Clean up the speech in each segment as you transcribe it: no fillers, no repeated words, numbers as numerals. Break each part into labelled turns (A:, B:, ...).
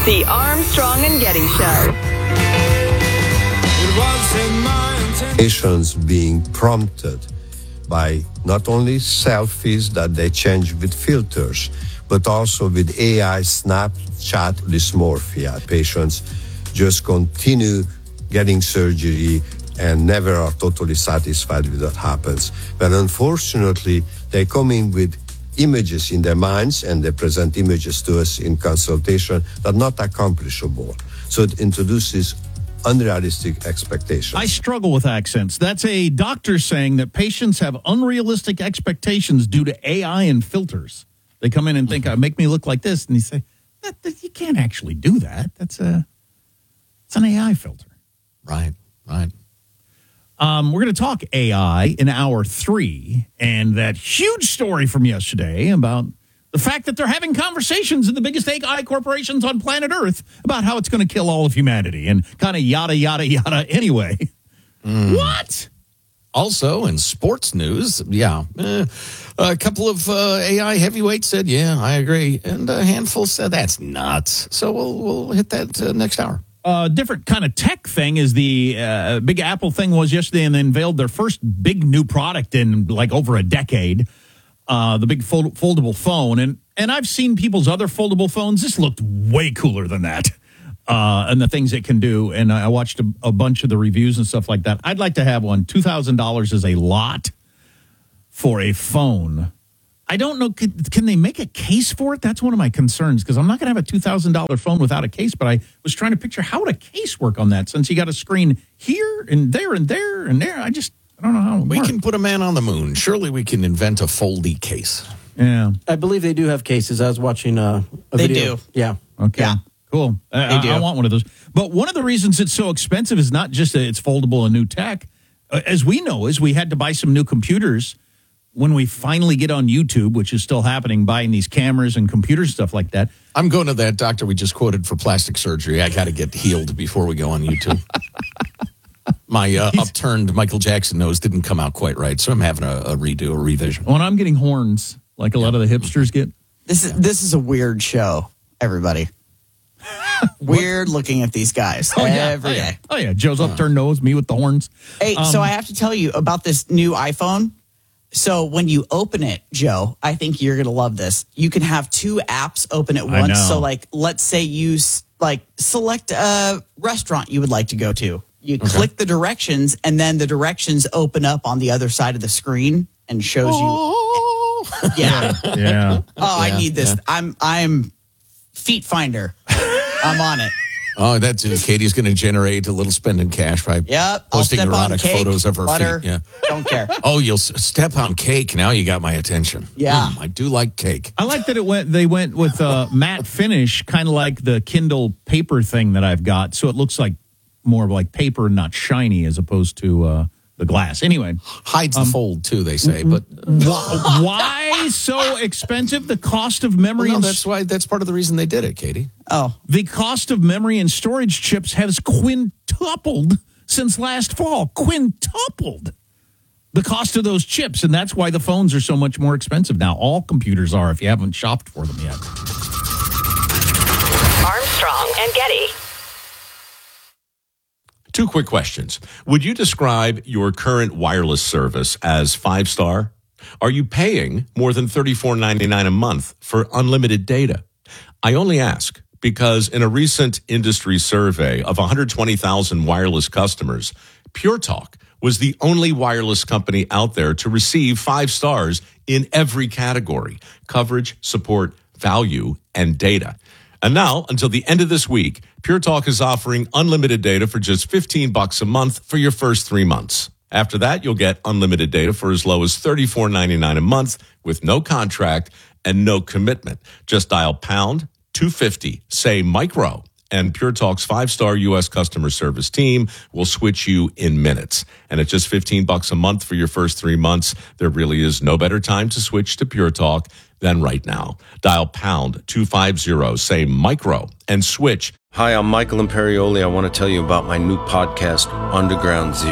A: The Armstrong and Getty Show.
B: Patients being prompted by not only selfies that they change with filters, but also with AI Snapchat dysmorphia. Patients just continue getting surgery and never are totally satisfied with what happens. But unfortunately, they come in with images in their minds and they present images to us in consultation that are not accomplishable. So it introduces unrealistic expectations.
C: I struggle with accents. That's a doctor saying that patients have unrealistic expectations due to AI and filters. They come in and think, make me look like this. And you say, you can't actually do that. It's an AI filter.
D: Right.
C: We're going to talk AI in hour 3 and that huge story from yesterday about the fact that they're having conversations in the biggest AI corporations on planet Earth about how it's going to kill all of humanity and kind of yada, yada, yada anyway. What?
D: Also, in sports news, a couple of AI heavyweights said, yeah, I agree. And a handful said, that's nuts. So we'll hit that next hour.
C: Different kind of tech thing is the big Apple thing was yesterday, and they unveiled their first big new product in like over a decade, the big foldable phone. And I've seen people's other foldable phones. This looked way cooler than that. And the things it can do. And I watched a bunch of the reviews and stuff like that. I'd like to have one. $2,000 is a lot for a phone. I don't know. Can they make a case for it? That's one of my concerns because I'm not going to have a $2,000 phone without a case. But I was trying to picture how would a case work on that since you got a screen here and there and there and there. I don't know how it
D: we
C: works.
D: can put a man on the moon. Surely we can invent a foldy case.
C: Yeah.
E: I believe they do have cases. I was watching a video.
F: They do.
E: Yeah.
C: Okay.
F: Yeah.
C: Cool. I want one of those. But one of the reasons it's so expensive is not just that it's foldable and new tech. As we know, is we had to buy some new computers when we finally get on YouTube, which is still happening, buying these cameras and computers, stuff like that.
D: I'm going to that doctor we just quoted for plastic surgery. I got to get healed before we go on YouTube. My upturned Michael Jackson nose didn't come out quite right, so I'm having a revision.
C: When I'm getting horns, like a lot of the hipsters get.
F: This is a weird show, everybody. Weird looking at these guys every day.
C: Oh, yeah. Joe's upturned nose, me with the horns.
F: Hey, so I have to tell you about this new iPhone. So when you open it, Joe, I think you're going to love this. You can have 2 apps open at once. So, like, let's say you select a restaurant you would like to go to. You click the directions, and then the directions open up on the other side of the screen and shows you. Yeah.
C: Yeah.
F: I need this. I'm Feet Finder. I'm on it.
D: Oh, that's Katie's going to generate a little spending cash by posting erotic photos of her
F: butter,
D: feet. Yeah.
F: Don't care.
D: Oh, you'll step on cake. Now you got my attention.
F: Yeah.
D: I do like cake.
C: I like that they went with matte finish, kind of like the Kindle paper thing that I've got. So it looks like more like paper, not shiny, as opposed to the glass. Anyway.
D: Hides the fold, too, they say. But
C: why so expensive? The cost of memory.
D: Well, no, that's part of the reason they did it, Katie.
F: Oh.
C: The cost of memory and storage chips has quintupled since last fall. Quintupled. The cost of those chips, and that's why the phones are so much more expensive now. All computers are, if you haven't shopped for them yet.
A: Armstrong and Getty.
G: 2 quick questions. Would you describe your current wireless service as 5-star? Are you paying more than $34.99 a month for unlimited data? I only ask because in a recent industry survey of 120,000 wireless customers, Pure Talk was the only wireless company out there to receive 5 stars in every category: coverage, support, value, and data. And now, until the end of this week, Pure Talk is offering unlimited data for just $15 a month for your first 3 months. After that, you'll get unlimited data for as low as $34.99 a month with no contract and no commitment. Just dial pound 250, say micro, and Pure Talk's 5-star U.S. customer service team will switch you in minutes. And at just $15 a month for your first 3 months, there really is no better time to switch to Pure Talk than right now. Dial pound 250, say micro, and switch.
H: Hi, I'm Michael Imperioli. I want to tell you about my new podcast, Underground Zero.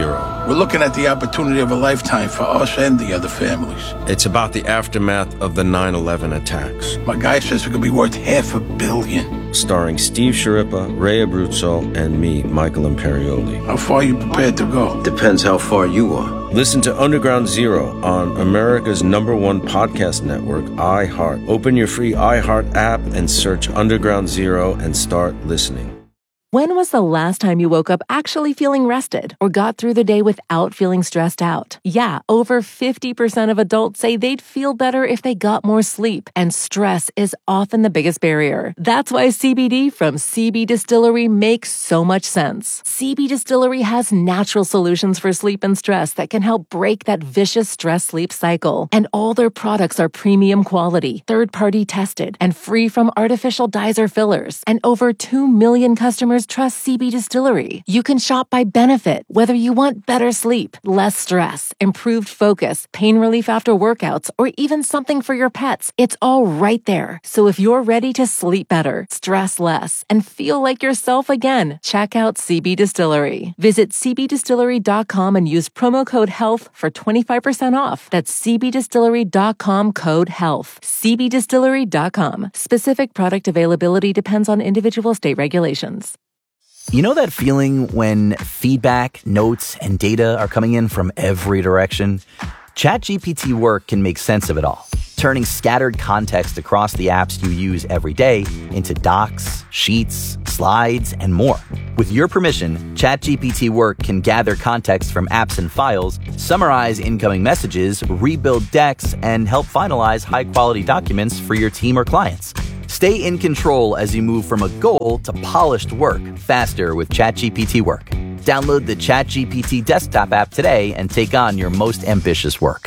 H: We're looking at the opportunity of a lifetime for us and the other families.
I: It's about the aftermath of the 9/11 attacks.
H: My guy says it could be worth $500 million.
I: Starring Steve Sciarippa, Ray Abruzzo, and me, Michael Imperioli.
H: How far are you prepared to go?
I: Depends how far you are. Listen to Underground Zero on America's #1 podcast network, iHeart. Open your free iHeart app and search Underground Zero and start listening.
J: When was the last time you woke up actually feeling rested or got through the day without feeling stressed out? Yeah, over 50% of adults say they'd feel better if they got more sleep, and stress is often the biggest barrier. That's why CBD from CB Distillery makes so much sense. CB Distillery has natural solutions for sleep and stress that can help break that vicious stress-sleep cycle. And all their products are premium quality, third-party tested, and free from artificial dyes or fillers. And over 2 million customers trust CB Distillery. You can shop by benefit, whether you want better sleep, less stress, improved focus, pain relief after workouts, or even something for your pets. It's all right there. So if you're ready to sleep better, stress less, and feel like yourself again, check out CB Distillery. Visit cbdistillery.com and use promo code HEALTH for 25% off. That's cbdistillery.com, code HEALTH. cbdistillery.com. Specific product availability depends on individual state regulations.
K: You know that feeling when feedback, notes, and data are coming in from every direction? ChatGPT Work can make sense of it all, turning scattered context across the apps you use every day into docs, sheets, slides, and more. With your permission, ChatGPT Work can gather context from apps and files, summarize incoming messages, rebuild decks, and help finalize high-quality documents for your team or clients. Stay in control as you move from a goal to polished work faster with ChatGPT Work. Download the ChatGPT desktop app today and take on your most ambitious work.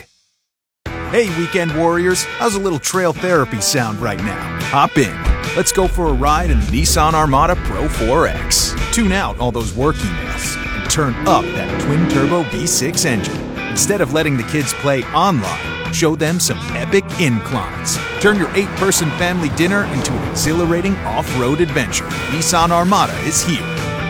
L: Hey, weekend warriors, how's a little trail therapy sound right now? Hop in. Let's go for a ride in the Nissan Armada Pro 4X. Tune out all those work emails and turn up that twin-turbo V6 engine. Instead of letting the kids play online, show them some epic inclines. Turn your 8-person family dinner into an exhilarating off-road adventure. Nissan Armada is here.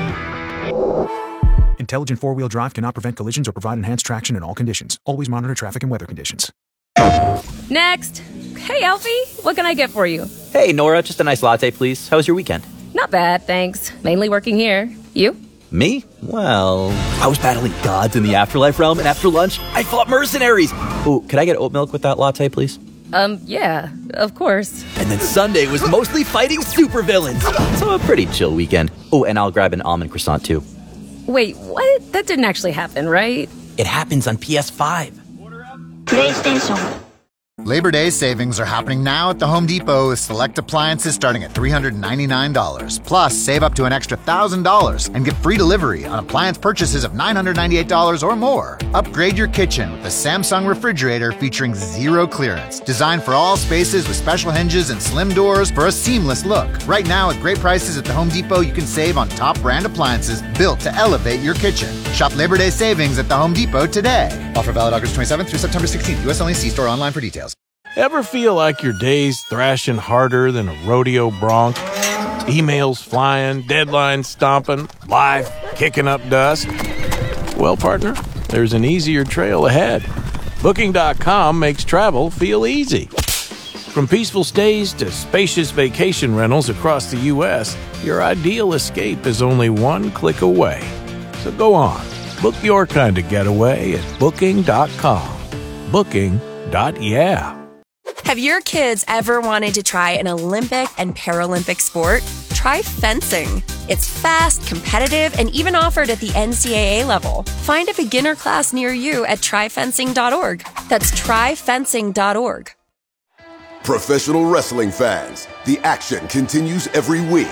L: Intelligent four-wheel drive cannot prevent collisions or provide enhanced traction in all conditions. Always monitor traffic and weather conditions.
M: Next. Hey, Alfie, what can I get for you?
K: Hey, Nora, just a nice latte, please. How was your weekend?
M: Not bad, thanks. Mainly working here. You?
K: Me? Well, I was battling gods in the afterlife realm, and after lunch, I fought mercenaries. Oh, could I get oat milk with that latte, please?
M: Yeah, of course.
K: And then Sunday was mostly fighting supervillains. So a pretty chill weekend. Oh, and I'll grab an almond croissant, too.
M: Wait, what? That didn't actually happen, right?
K: It happens on PS5.
N: PlayStation. Labor Day savings are happening now at the Home Depot with select appliances starting at $399. Plus, save up to an extra $1,000 and get free delivery on appliance purchases of $998 or more. Upgrade your kitchen with the Samsung refrigerator featuring zero clearance. Designed for all spaces with special hinges and slim doors for a seamless look. Right now, at great prices at the Home Depot, you can save on top brand appliances built to elevate your kitchen. Shop Labor Day savings at the Home Depot today. Offer valid August 27th through September 16th. U.S. only. See store online for details.
O: Ever feel like your day's thrashing harder than a rodeo bronc? Emails flying, deadlines stomping, life kicking up dust? Well, partner, there's an easier trail ahead. Booking.com makes travel feel easy. From peaceful stays to spacious vacation rentals across the U.S., your ideal escape is only one click away. So go on, book your kind of getaway at Booking.com. Booking.yeah.
P: Have your kids ever wanted to try an Olympic and Paralympic sport? Try fencing. It's fast, competitive, and even offered at the NCAA level. Find a beginner class near you at tryfencing.org. That's tryfencing.org.
Q: Professional wrestling fans, the action continues every week.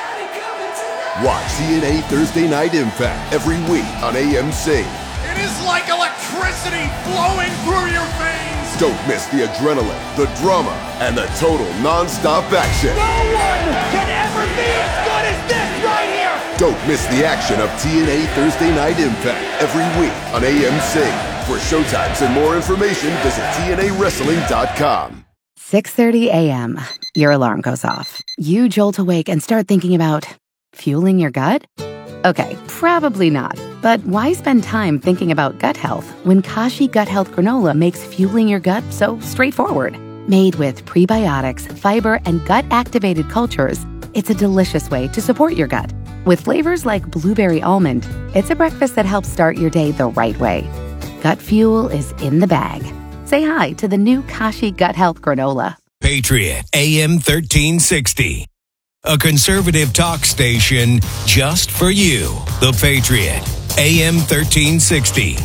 Q: Watch TNA Thursday Night Impact every week on AMC.
R: It is like electricity flowing through your veins.
Q: Don't miss the adrenaline, the drama, and the total non-stop action.
R: No one can ever be as good as this right here.
Q: Don't miss the action of TNA Thursday Night Impact every week on AMC. For showtimes and more information, visit TNAWrestling.com.
S: 6:30 a.m. Your alarm goes off. You jolt awake and start thinking about fueling your gut? Okay, probably not. But why spend time thinking about gut health when Kashi Gut Health Granola makes fueling your gut so straightforward? Made with prebiotics, fiber, and gut-activated cultures, it's a delicious way to support your gut. With flavors like blueberry almond, it's a breakfast that helps start your day the right way. Gut fuel is in the bag. Say hi to the new Kashi Gut Health Granola.
T: Patriot AM 1360. A conservative talk station just for you. The Patriot AM 1360.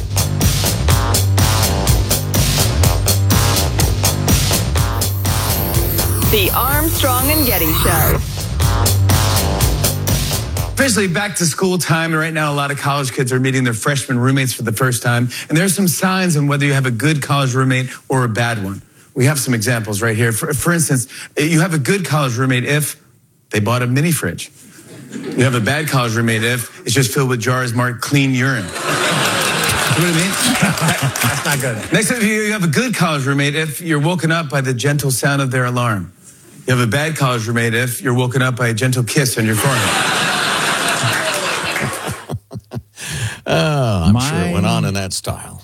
A: The Armstrong and Getty Show.
U: Officially back to school time, and right now a lot of college kids are meeting their freshman roommates for the first time, and there's some signs on whether you have a good college roommate or a bad one. We have some examples right here. For instance, you have a good college roommate if they bought a mini fridge. You have a bad college roommate if it's just filled with jars marked clean urine. You know what I mean? That's not good. Next up, you have a good college roommate if you're woken up by the gentle sound of their alarm. You have a bad college roommate if you're woken up by a gentle kiss on your forehead.
D: I'm sure it went on in that style.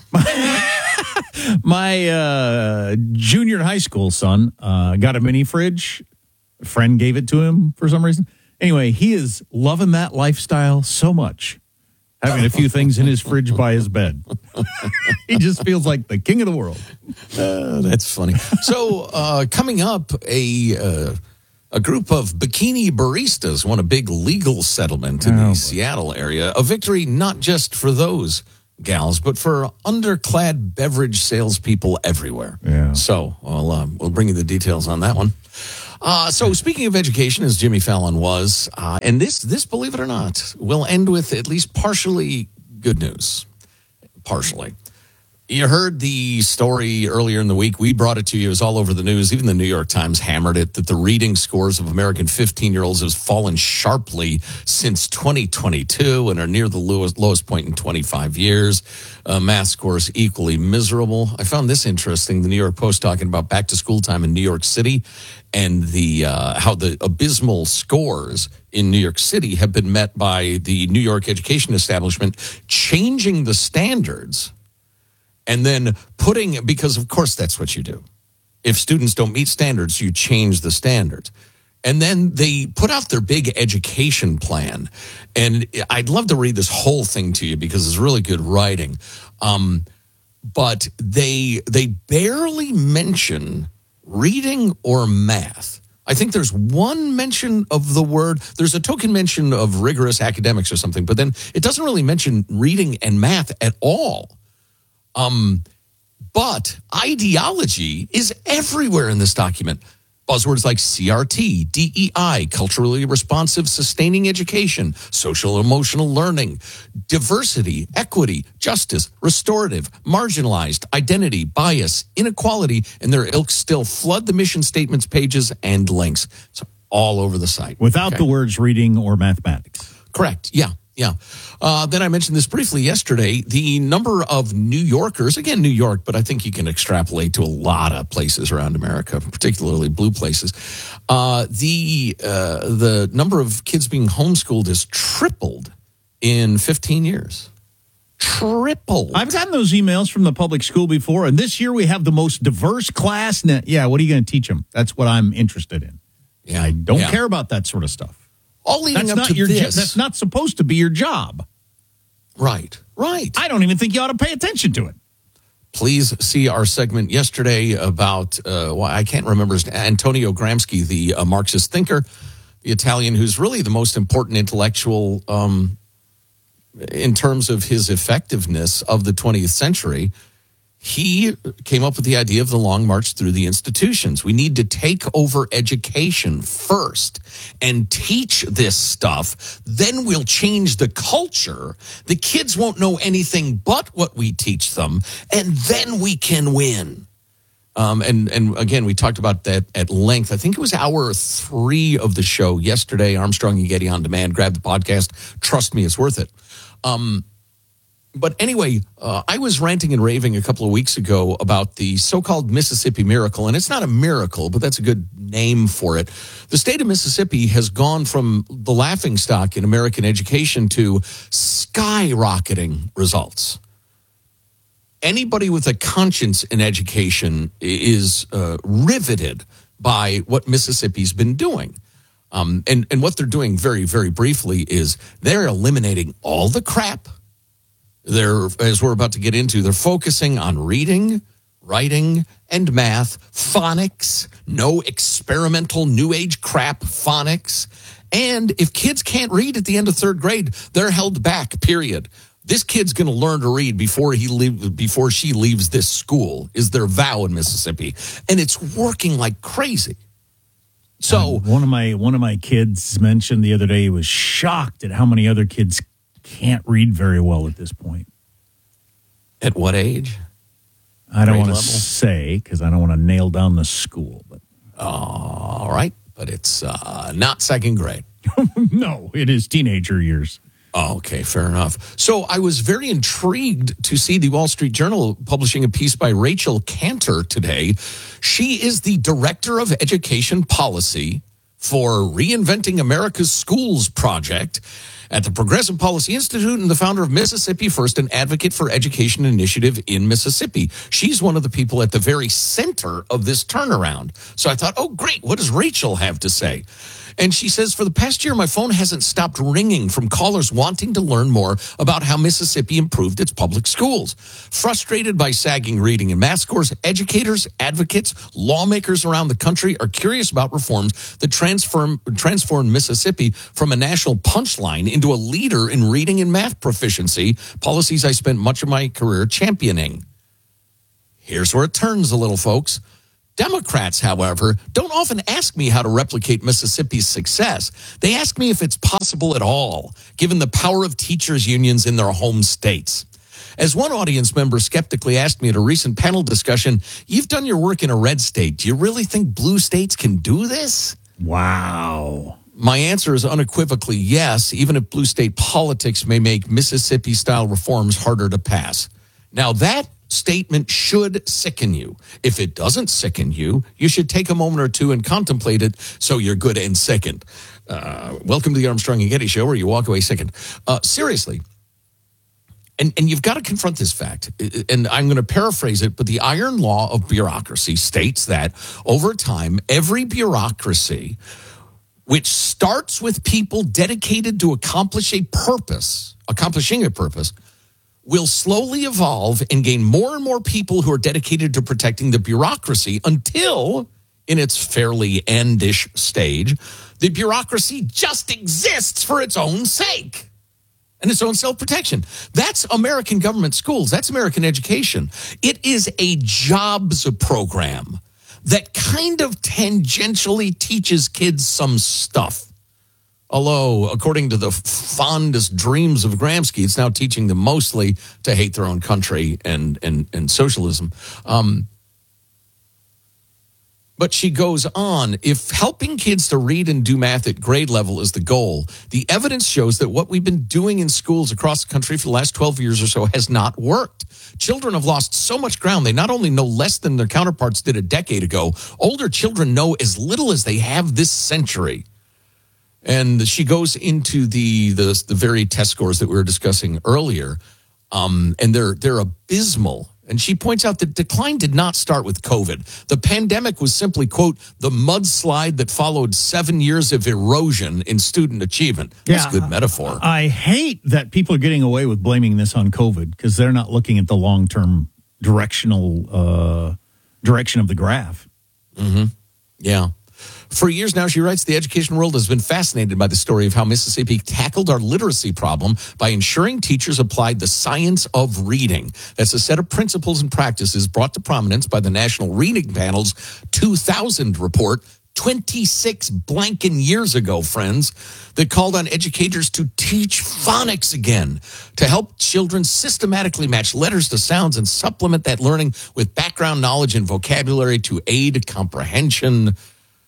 C: My junior high school son got a mini fridge. A friend gave it to him for some reason. Anyway, he is loving that lifestyle so much, having a few things in his fridge by his bed. He just feels like the king of the world.
D: That's funny. So coming up, a group of bikini baristas won a big legal settlement in the Seattle area. A victory not just for those gals, but for underclad beverage salespeople everywhere.
C: Yeah.
D: So we'll bring you the details on that one. So speaking of education, as Jimmy Fallon was, and this, believe it or not, will end with at least partially good news. Partially. You heard the story earlier in the week. We brought it to you. It was all over the news. Even the New York Times hammered it, that the reading scores of American 15-year-olds has fallen sharply since 2022 and are near the lowest point in 25 years. Math scores equally miserable. I found this interesting. The New York Post talking about back to school time in New York City and the how the abysmal scores in New York City have been met by the New York education establishment changing the standards. And then because of course that's what you do. If students don't meet standards, you change the standards. And then they put out their big education plan. And I'd love to read this whole thing to you because it's really good writing. But they barely mention reading or math. I think there's one mention of the word. There's a token mention of rigorous academics or something. But then it doesn't really mention reading and math at all. But ideology is everywhere in this document. Buzzwords like CRT, DEI, culturally responsive, sustaining education, social emotional learning, diversity, equity, justice, restorative, marginalized, identity, bias, inequality, and their ilk still flood the mission statements pages and links. It's all over the site.
C: Without the words reading or mathematics.
D: Correct. Yeah. Then I mentioned this briefly yesterday. The number of New Yorkers, again, New York, but I think you can extrapolate to a lot of places around America, particularly blue places. The number of kids being homeschooled has tripled in 15 years. Tripled.
C: I've gotten those emails from the public school before, and this year we have the most diverse class. Yeah, what are you going to teach them? That's what I'm interested in.
D: Yeah,
C: I don't care about that sort of stuff.
D: All leading up to this.
C: That's not supposed to be your job.
D: Right.
C: I don't even think you ought to pay attention to it.
D: Please see our segment yesterday about, I can't remember, Antonio Gramsci, the Marxist thinker, the Italian who's really the most important intellectual in terms of his effectiveness of the 20th century. He came up with the idea of the long march through the institutions. We need to take over education first and teach this stuff. Then we'll change the culture. The kids won't know anything but what we teach them, and then we can win. And again, we talked about that at length. I think it was hour 3 of the show yesterday. Armstrong and Getty on demand. Grab the podcast. Trust me, it's worth it. But anyway, I was ranting and raving a couple of weeks ago about the so-called Mississippi Miracle, and it's not a miracle, but that's a good name for it. The state of Mississippi has gone from the laughingstock in American education to skyrocketing results. Anybody with a conscience in education is riveted by what Mississippi's been doing. And what they're doing very, very briefly is they're eliminating all the crap. They're, as we're about to get into, they're focusing on reading, writing, and math, phonics, no experimental new age crap phonics. And if kids can't read at the end of third grade, they're held back, period. This kid's going to learn to read before she leaves this school, is their vow in Mississippi. And it's working like crazy. So
C: one of my kids mentioned the other day he was shocked at how many other kids can't read very well at this point.
D: At what age?
C: I don't want to say because I don't want to nail down the school. But
D: all right, but it's not second grade.
C: No, it is teenager years.
D: Okay, fair enough. So I was very intrigued to see the Wall Street Journal publishing a piece by Rachel Cantor today. She is the Director of Education Policy for Reinventing America's Schools Project at the Progressive Policy Institute and the founder of Mississippi First, an advocate for education initiative in Mississippi. She's one of the people at the very center of this turnaround. So I thought, oh, great. What does Rachel have to say? And she says, for the past year, my phone hasn't stopped ringing from callers wanting to learn more about how Mississippi improved its public schools. Frustrated by sagging reading and math scores, educators, advocates, lawmakers around the country are curious about reforms that transform Mississippi from a national punchline into a leader in reading and math proficiency, policies I spent much of my career championing. Here's where it turns a little, folks. Democrats, however, don't often ask me how to replicate Mississippi's success. They ask me if it's possible at all, given the power of teachers' unions in their home states. As one audience member skeptically asked me at a recent panel discussion, you've done your work in a red state. Do you really think blue states can do this?
C: Wow.
D: My answer is unequivocally yes, even if blue state politics may make Mississippi-style reforms harder to pass. Now, that statement should sicken you. If it doesn't sicken you, you should take a moment or two and contemplate it so you're good and sickened. Welcome to the Armstrong and Getty Show, where you walk away sickened. Seriously. And you've got to confront this fact. And I'm going to paraphrase it, but the iron law of bureaucracy states that over time, every bureaucracy which starts with people dedicated to accomplishing a purpose, will slowly evolve and gain more and more people who are dedicated to protecting the bureaucracy until, in its fairly endish stage, the bureaucracy just exists for its own sake and its own self-protection. That's American government schools. That's American education. It is a jobs program that kind of tangentially teaches kids some stuff. Although, according to the fondest dreams of Gramsci, it's now teaching them mostly to hate their own country and socialism. But she goes on, if helping kids to read and do math at grade level is the goal, the evidence shows that what we've been doing in schools across the country for the last 12 years or so has not worked. Children have lost so much ground. They not only know less than their counterparts did a decade ago, older children know as little as they have this century. And she goes into the very test scores that we were discussing earlier, and they're abysmal. And she points out that decline did not start with COVID. The pandemic was simply, quote, the mudslide that followed 7 years of erosion in student achievement. That's a good metaphor.
C: I hate that people are getting away with blaming this on COVID because they're not looking at the long-term direction of the graph.
D: Mm-hmm. Yeah. For years now, she writes, the education world has been fascinated by the story of how Mississippi tackled our literacy problem by ensuring teachers applied the science of reading. That's a set of principles and practices brought to prominence by the National Reading Panel's 2000 report 26 blanking years ago, friends, that called on educators to teach phonics again, to help children systematically match letters to sounds and supplement that learning with background knowledge and vocabulary to aid comprehension.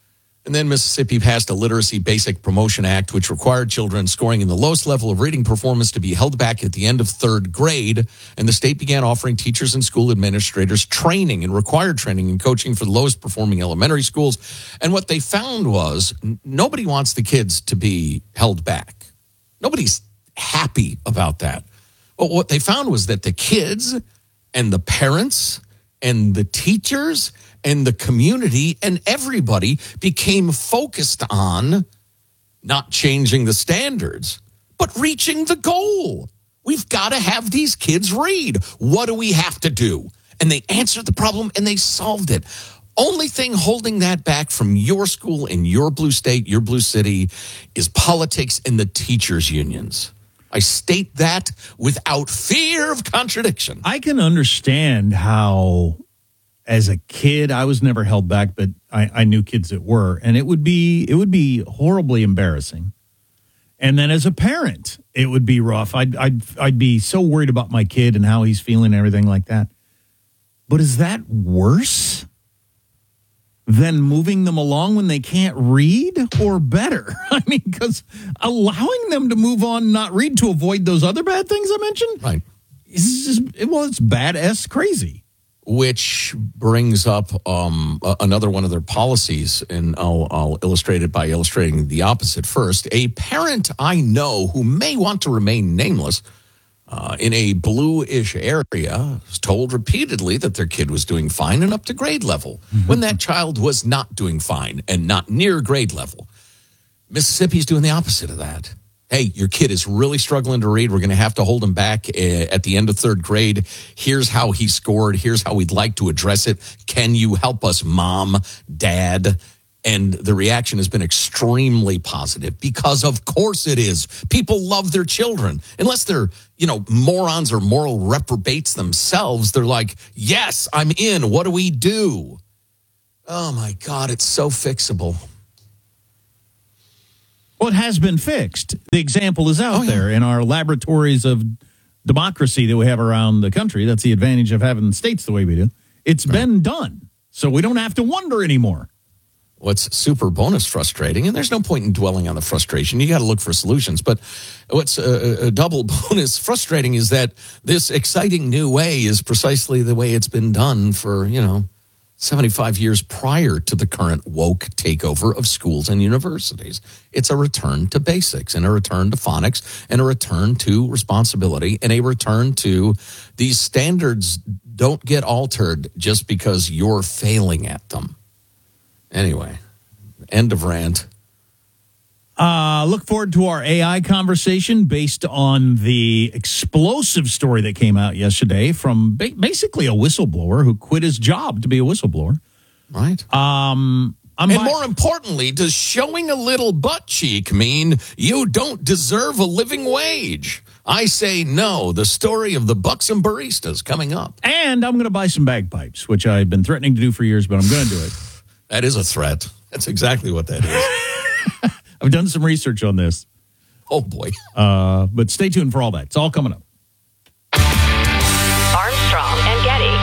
D: And then Mississippi passed a Literacy Basic Promotion Act, which required children scoring in the lowest level of reading performance to be held back at the end of third grade. And the state began offering teachers and school administrators training and required training and coaching for the lowest performing elementary schools. And what they found was nobody wants the kids to be held back. Nobody's happy about that. But what they found was that the kids and the parents and the teachers and the community and everybody became focused on not changing the standards, but reaching the goal. We've got to have these kids read. What do we have to do? And they answered the problem and they solved it. Only thing holding that back from your school in your blue state, your blue city, is politics and the teachers' unions. I state that without fear of contradiction.
C: I can understand how, as a kid, I was never held back, but I knew kids that were, and it would be horribly embarrassing. And then as a parent, it would be rough. I'd be so worried about my kid and how he's feeling and everything like that. But is that worse than moving them along when they can't read, or better? I mean, because allowing them to move on, not read, to avoid those other bad things I mentioned,
D: right?
C: It's badass crazy.
D: Which brings up another one of their policies, and I'll illustrate it by illustrating the opposite first. A parent I know who may want to remain nameless in a blue-ish area was told repeatedly that their kid was doing fine and up to grade level when that child was not doing fine and not near grade level. Mississippi's doing the opposite of that. Hey, your kid is really struggling to read. We're going to have to hold him back at the end of third grade. Here's how he scored. Here's how we'd like to address it. Can you help us, mom, dad? And the reaction has been extremely positive because, of course, it is. People love their children. Unless they're, morons or moral reprobates themselves, they're like, yes, I'm in. What do we do? Oh, my God, it's so fixable.
C: Well, it has been fixed. The example is out there in our laboratories of democracy that we have around the country. That's the advantage of having states the way we do. It's been done, so we don't have to wonder anymore.
D: What's super bonus frustrating, and there's no point in dwelling on the frustration. You got to look for solutions. But what's a double bonus frustrating is that this exciting new way is precisely the way it's been done for, 75 years prior to the current woke takeover of schools and universities. It's a return to basics and a return to phonics and a return to responsibility and a return to these standards don't get altered just because you're failing at them. Anyway, end of rant.
C: Look forward to our AI conversation based on the explosive story that came out yesterday from basically a whistleblower who quit his job to be a whistleblower.
D: Right. More importantly, does showing a little butt cheek mean you don't deserve a living wage? I say no. The story of the Buxom baristas coming up.
C: And I'm going to buy some bagpipes, which I've been threatening to do for years, but I'm going to do it.
D: That is a threat. That's exactly what that is.
C: I've done some research on this.
D: Oh, boy.
C: But stay tuned for all that. It's all coming up.
A: Armstrong and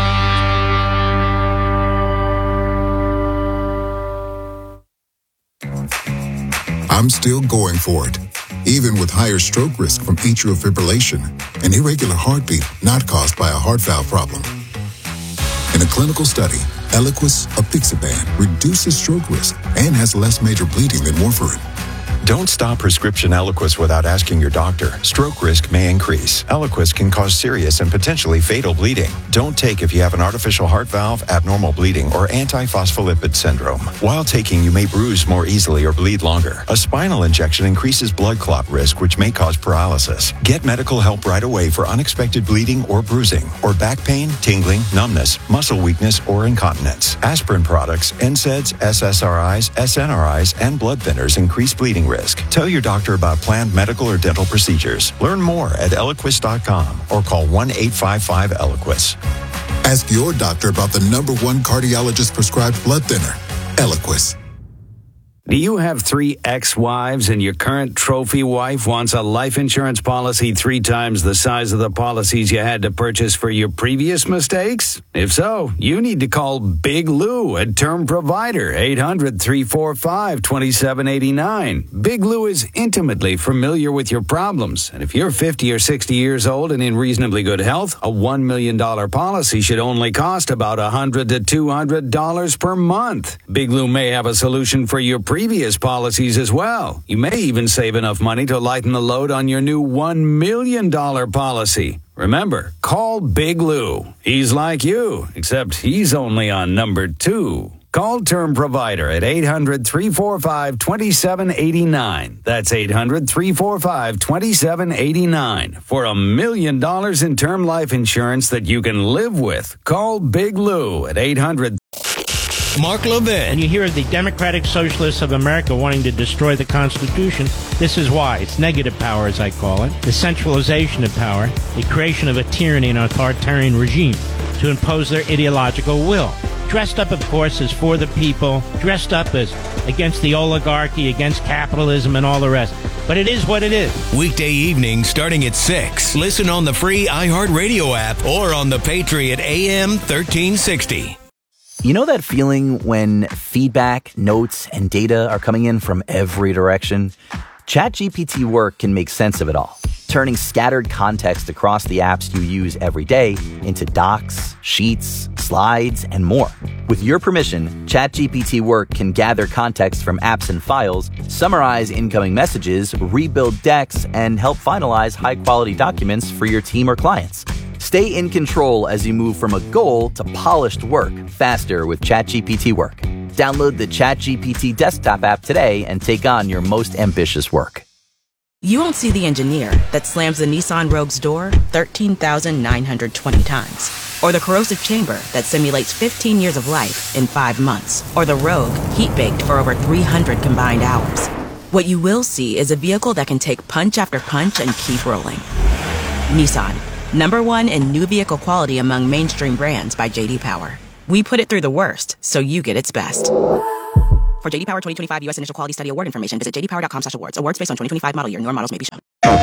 B: Getty. I'm still going for it, even with higher stroke risk from atrial fibrillation, an irregular heartbeat not caused by a heart valve problem. In a clinical study, Eliquis apixaban reduces stroke risk and has less major bleeding than warfarin.
V: Don't stop prescription Eliquis without asking your doctor. Stroke risk may increase. Eliquis can cause serious and potentially fatal bleeding. Don't take if you have an artificial heart valve, abnormal bleeding, or antiphospholipid syndrome. While taking, you may bruise more easily or bleed longer. A spinal injection increases blood clot risk, which may cause paralysis. Get medical help right away for unexpected bleeding or bruising, or back pain, tingling, numbness, muscle weakness, or incontinence. Aspirin products, NSAIDs, SSRIs, SNRIs, and blood thinners increase bleeding risk. Tell your doctor about planned medical or dental procedures. Learn more at Eliquis.com or call 1-855-ELIQUIS.
B: Ask your doctor about the #1 cardiologist prescribed blood thinner, Eliquis.
E: Do you have 3 ex-wives and your current trophy wife wants a life insurance policy 3 times the size of the policies you had to purchase for your previous mistakes? If so, you need to call Big Lou at Term Provider, 800-345-2789. Big Lou is intimately familiar with your problems, and if you're 50 or 60 years old and in reasonably good health, a $1 million policy should only cost about $100 to $200 per month. Big Lou may have a solution for your previous policies as well. You may even save enough money to lighten the load on your new $1 million policy. Remember, call Big Lou. He's like you, except he's only on number 2. Call Term Provider at 800-345-2789. That's 800-345-2789. For $1 million in term life insurance that you can live with. Call Big Lou at 800.
F: Mark Levin. And you hear the Democratic Socialists of America wanting to destroy the Constitution. This is why. It's negative power, as I call it. The centralization of power. The creation of a tyranny and authoritarian regime to impose their ideological will. Dressed up, of course, as for the people. Dressed up as against the oligarchy, against capitalism, and all the rest. But it is what it is.
T: Weekday evenings starting at 6. Listen on the free iHeartRadio app or on the Patriot AM 1360.
K: You know that feeling when feedback, notes, and data are coming in from every direction? ChatGPT Work can make sense of it all, turning scattered context across the apps you use every day into docs, sheets, slides, and more. With your permission, ChatGPT Work can gather context from apps and files, summarize incoming messages, rebuild decks, and help finalize high-quality documents for your team or clients. Stay in control as you move from a goal to polished work faster with ChatGPT Work. Download the ChatGPT desktop app today and take on your most ambitious work.
W: You won't see the engineer that slams the Nissan Rogue's door 13,920 times. Or the corrosive chamber that simulates 15 years of life in 5 months. Or the Rogue heat-baked for over 300 combined hours. What you will see is a vehicle that can take punch after punch and keep rolling. Nissan. #1 in new vehicle quality among mainstream brands by J.D. Power. We put it through the worst, so you get its best. For J.D. Power 2025 U.S. Initial Quality Study Award information, visit jdpower.com/awards. Awards based on 2025 model year. Newer models may be shown.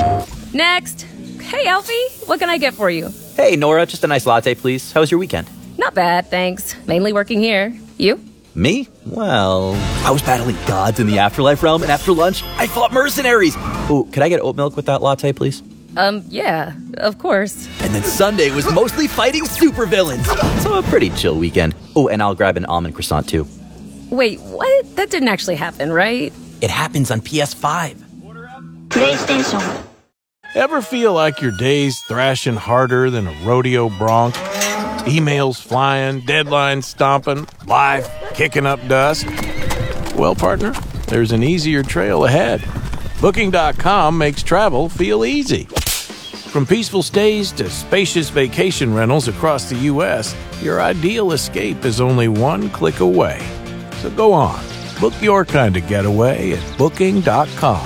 M: Next. Hey, Elfie. What can I get for you?
K: Hey, Nora, just a nice latte, please. How was your weekend?
M: Not bad, thanks. Mainly working here. You?
K: Me? Well, I was battling gods in the afterlife realm, and after lunch, I fought mercenaries. Ooh, could I get oat milk with that latte, please?
M: Yeah, of course.
K: And then Sunday was mostly fighting supervillains. So a pretty chill weekend. Oh, and I'll grab an almond croissant, too.
M: Wait, what? That didn't actually happen, right?
K: It happens on PS5.
U: PlayStation. Ever feel like your day's thrashing harder than a rodeo bronc? Emails flying, deadlines stomping, life kicking up dust? Well, partner, there's an easier trail ahead. Booking.com makes travel feel easy. From peaceful stays to spacious vacation rentals across the U.S., your ideal escape is only one click away. So go on, book your kind of getaway at Booking.com.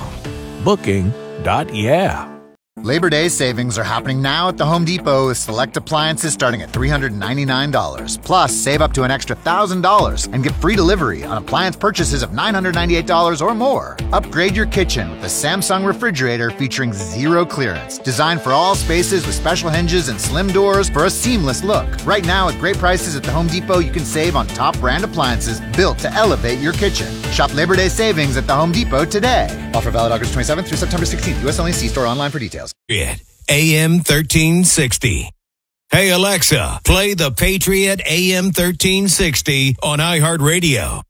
U: Booking.yeah.
N: Labor Day savings are happening now at the Home Depot with select appliances starting at $399. Plus, save up to an extra $1,000 and get free delivery on appliance purchases of $998 or more. Upgrade your kitchen with the Samsung refrigerator featuring zero clearance. Designed for all spaces with special hinges and slim doors for a seamless look. Right now, with great prices at the Home Depot, you can save on top brand appliances built to elevate your kitchen. Shop Labor Day savings at the Home Depot today. Offer valid August 27th through September 16th. U.S. only. See store online for details.
T: AM 1360. Hey Alexa, play the Patriot AM 1360 on iHeartRadio.